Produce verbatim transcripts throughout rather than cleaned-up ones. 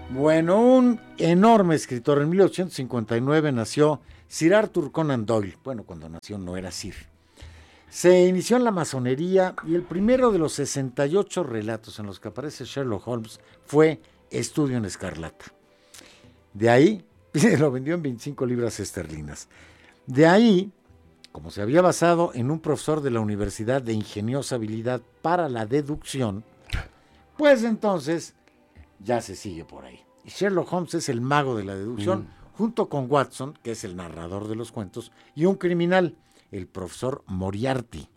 Bueno, un enorme escritor. En mil ochocientos cincuenta y nueve nació Sir Arthur Conan Doyle. Bueno, cuando nació no era Sir. Se inició en la masonería y el primero de los sesenta y ocho relatos en los que aparece Sherlock Holmes fue Estudio en Escarlata. De ahí, lo vendió en veinticinco libras esterlinas. De ahí, como se había basado en un profesor de la Universidad de ingeniosa habilidad para la deducción, pues entonces ya se sigue por ahí. Y Sherlock Holmes es el mago de la deducción, mm. junto con Watson, que es el narrador de los cuentos, y un criminal, el profesor Moriarty.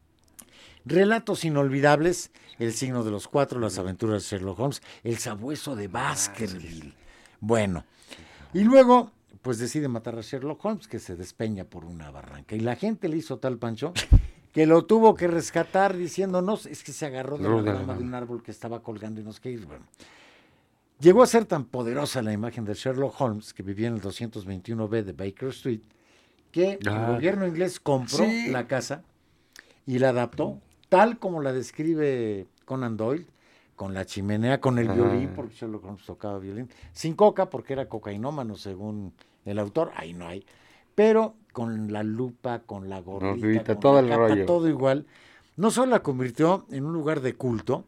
Relatos inolvidables: El signo de los cuatro, Las aventuras de Sherlock Holmes, El sabueso de Baskerville. Bueno, y luego pues decide matar a Sherlock Holmes, que se despeña por una barranca. Y la gente le hizo tal pancho que lo tuvo que rescatar diciendo, no, es que se agarró de la rama de un árbol que estaba colgando y no sé qué. Bueno, llegó a ser tan poderosa la imagen de Sherlock Holmes, que vivía en el doscientos veintiuno B de Baker Street, que ah, el gobierno inglés compró sí. la casa y la adaptó tal como la describe Conan Doyle, con la chimenea, con el ah. violín, porque Sherlock Holmes tocaba violín, sin coca, porque era cocainómano, según el autor, ahí no hay, pero con la lupa, con la gorrita, con todo la el capa, rollo. todo igual. No solo la convirtió en un lugar de culto,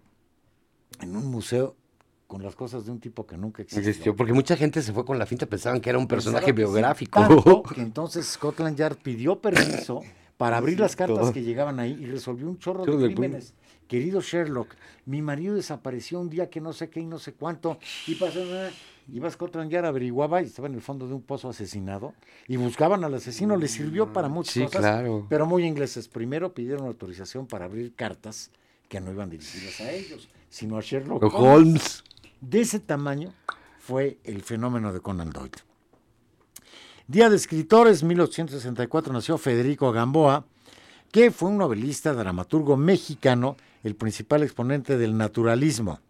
en un museo, con las cosas de un tipo que nunca existió. existió. Porque mucha gente se fue con la finta, pensaban que era un personaje Pensaba biográfico. Sí, tanto que entonces Scotland Yard pidió permiso para abrir sí, las cartas todo. que llegaban ahí y resolvió un chorro todo de crímenes. Querido Sherlock, mi marido desapareció un día que no sé qué y no sé cuánto, y pasó nada. Iba a Scotland Yard, averiguaba y estaba en el fondo de un pozo asesinado, y buscaban al asesino. Le sirvió para muchas sí, cosas, claro. pero muy ingleses. Primero pidieron autorización para abrir cartas que no iban dirigidas a ellos, sino a Sherlock Holmes. Holmes. De ese tamaño fue el fenómeno de Conan Doyle. Día de Escritores, mil ochocientos sesenta y cuatro, nació Federico Gamboa, que fue un novelista, dramaturgo mexicano, el principal exponente del naturalismo.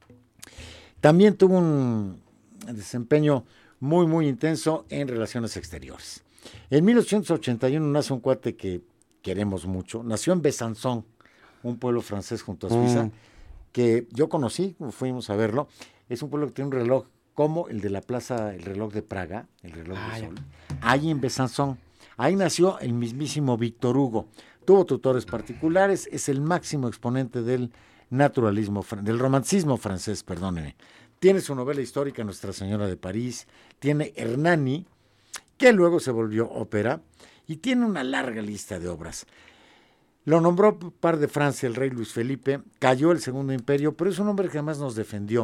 También tuvo un desempeño muy, muy intenso en relaciones exteriores. En mil ochocientos ochenta y uno nace un cuate que queremos mucho. Nació en Besançon, un pueblo francés junto a Suiza, mm. que yo conocí, fuimos a verlo. Es un pueblo que tiene un reloj como el de la plaza, el reloj de Praga, el reloj ah, de sol. Ahí en Besançon. Ahí nació el mismísimo Víctor Hugo. Tuvo tutores particulares, es el máximo exponente del naturalismo, del romanticismo francés, perdónenme. Tiene su novela histórica Nuestra Señora de París, tiene Hernani, que luego se volvió ópera, y tiene una larga lista de obras. Lo nombró par de Francia el rey Luis Felipe, cayó el Segundo Imperio, pero es un hombre que además nos defendió.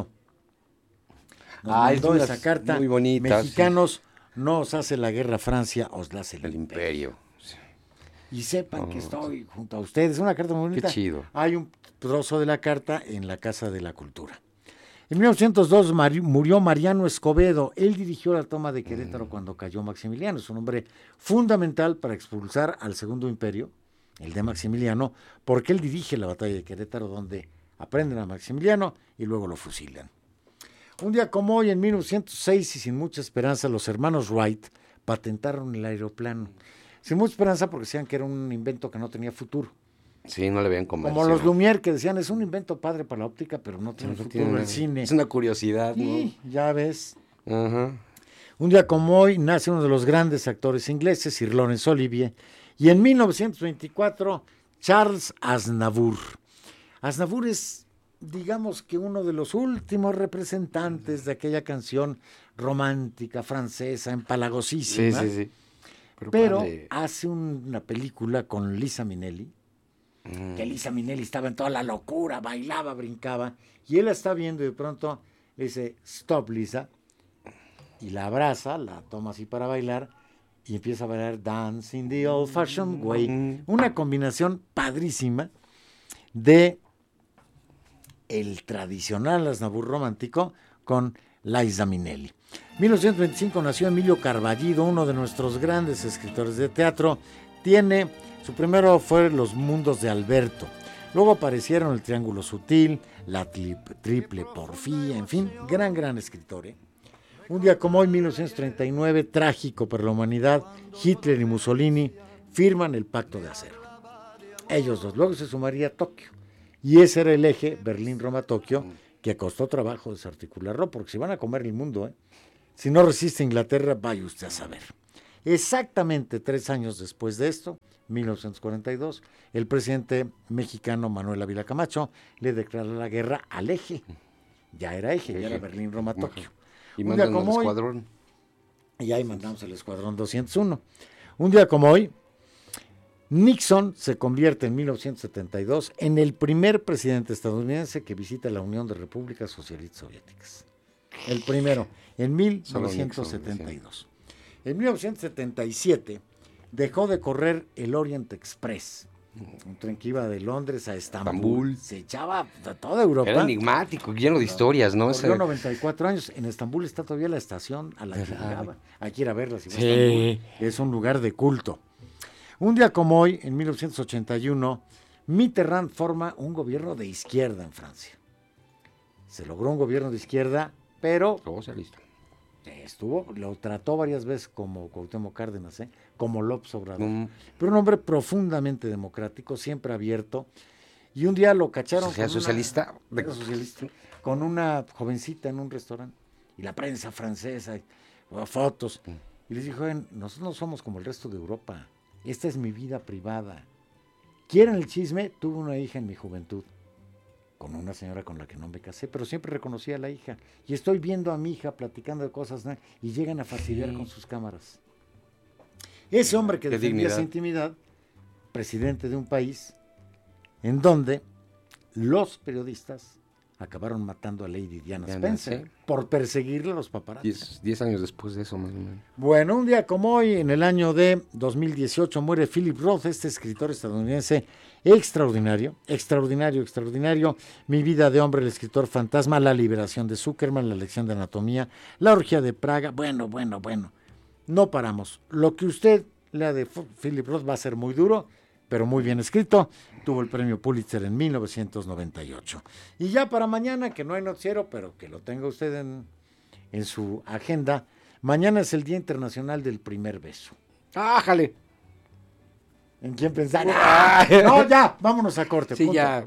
Nos ah, mandó esa carta, muy bonita, mexicanos, sí. no os hace la guerra Francia, os la hace el, el imperio. imperio. Y sepan oh, que estoy junto a ustedes. Una carta muy bonita. Qué chido. Hay un trozo de la carta en la Casa de la Cultura. En mil novecientos dos Mar- murió Mariano Escobedo. Él dirigió la toma de Querétaro mm. cuando cayó Maximiliano. Es un hombre fundamental para expulsar al Segundo Imperio, el de Maximiliano, porque él dirige la batalla de Querétaro, donde aprenden a Maximiliano y luego lo fusilan. Un día como hoy, en mil novecientos seis, y sin mucha esperanza, los hermanos Wright patentaron el aeroplano. Sin mucha esperanza porque decían que era un invento que no tenía futuro. Sí, no le veían comercio. Como los Lumière, que decían, es un invento padre para la óptica, pero no tiene no futuro en el cine. Es una curiosidad, ¿no? Sí, ya ves. Uh-huh. Un día como hoy nace uno de los grandes actores ingleses, Sir Laurence Olivier, y en mil novecientos veinticuatro, Charles Aznavour. Aznavour es, digamos que uno de los últimos representantes de aquella canción romántica francesa, empalagosísima. Sí, sí, sí. Pero, pero hace un, una película con Liza Minnelli, mm. que Liza Minnelli estaba en toda la locura, bailaba, brincaba, y él la está viendo y de pronto le dice, stop Lisa, y la abraza, la toma así para bailar, y empieza a bailar Dancing the Old Fashioned Way, mm. una combinación padrísima de el tradicional Aznavour romántico con Liza Minnelli. mil novecientos veinticinco nació Emilio Carballido, uno de nuestros grandes escritores de teatro. Tiene, su primero fue Los Mundos de Alberto. Luego aparecieron El Triángulo Sutil, La Triple Porfía, en fin, gran, gran escritor. ¿eh? Un día como hoy, mil novecientos treinta y nueve, trágico para la humanidad, Hitler y Mussolini firman el Pacto de Acero. Ellos dos, luego se sumaría Tokio. Y ese era el eje, Berlín-Roma-Tokio, que que costó trabajo desarticularlo, porque se van a comer el mundo, ¿eh? Si no resiste Inglaterra, vaya usted a saber. Exactamente tres años después de esto, mil novecientos cuarenta y dos, el presidente mexicano Manuel Ávila Camacho le declara la guerra al eje. Ya era eje, eje. Ya era Berlín, Roma, Tokio. Y mandan al escuadrón. Hoy, y ahí mandamos el escuadrón doscientos uno. Un día como hoy, Nixon se convierte en mil novecientos setenta y dos en el primer presidente estadounidense que visita la Unión de Repúblicas Socialistas Soviéticas. El primero, en mil novecientos setenta y dos. En mil novecientos setenta y siete dejó de correr el Orient Express, un tren que iba de Londres a Estambul. Estambul. Se echaba a toda Europa. Era enigmático, lleno de historias, ¿no? Corrió noventa y cuatro años. En Estambul está todavía la estación a la que llegaba. Hay que ir a verla. Si sí. Estambul. Es un lugar de culto. Un día como hoy, en mil novecientos ochenta y uno, Mitterrand forma un gobierno de izquierda en Francia. Se logró un gobierno de izquierda, pero socialista. Estuvo, lo trató varias veces como Cuauhtémoc Cárdenas, ¿eh? Como López Obrador. Mm. Pero un hombre profundamente democrático, siempre abierto. Y un día lo cacharon. O sea, con socialista. Una, de... socialista. Con una jovencita en un restaurante. Y la prensa francesa, y, fotos. Mm. Y les dijo, nosotros no somos como el resto de Europa. Esta es mi vida privada. ¿Quieren el chisme? Tuve una hija en mi juventud, con una señora con la que no me casé, pero siempre reconocí a la hija. Y estoy viendo a mi hija platicando de cosas, ¿no? Y llegan a fastidiar sí. con sus cámaras. Ese hombre que defendía dignidad. Esa intimidad, presidente de un país en donde los periodistas acabaron matando a Lady Diana, Diana Spencer ¿sí? por perseguirle a los paparazzi. Diez, diez años después de eso, más o menos. Bueno, un día como hoy, en el año de dos mil dieciocho, muere Philip Roth, este escritor estadounidense extraordinario, extraordinario, extraordinario. Mi vida de hombre, el escritor fantasma, La liberación de Zuckerman, La lección de anatomía, La orgía de Praga. Bueno, bueno, bueno. No paramos. Lo que usted lea de Philip Roth va a ser muy duro, pero muy bien escrito. Tuvo el premio Pulitzer en mil novecientos noventa y ocho. Y ya para mañana, que no hay noticiero, pero que lo tenga usted en, en su agenda, mañana es el Día Internacional del Primer Beso. ¡Ájale! ¿En quién pensar? ¡Ah! No, ya, vámonos a corte. Sí, punto. Ya.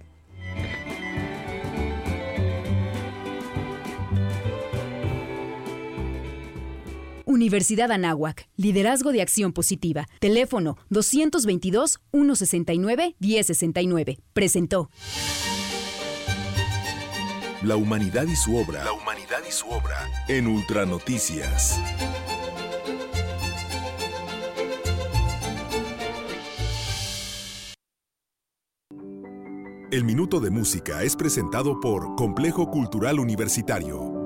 Universidad Anáhuac, Liderazgo de Acción Positiva. Teléfono doscientos veintidós, ciento sesenta y nueve, diez sesenta y nueve. Presentó. La humanidad y su obra. La humanidad y su obra. En Ultranoticias. El Minuto de Música es presentado por Complejo Cultural Universitario.